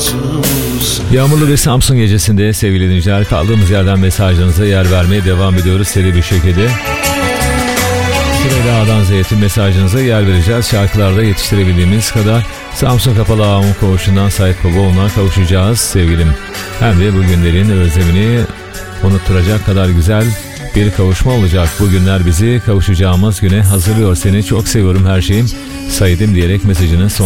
Yağmurlu bir Samsun gecesinde sevgili dinleyiciler, kaldığımız yerden mesajlarınıza yer vermeye devam ediyoruz seri bir şekilde. Sırayla A'dan Z'ye tüm mesajlarınıza yer vereceğiz. Şarkılarda yetiştirebildiğimiz kadar Samsun Kapalı Ağamın Koğuşu'ndan Sait Babaoğlu'na kavuşacağız sevgilim. Hem de bu günlerin özlemini unutturacak kadar güzel bir kavuşma olacak. Bu günler bizi kavuşacağımız güne hazırlıyor. Seni çok seviyorum her şeyim. Sait'im diyerek mesajının son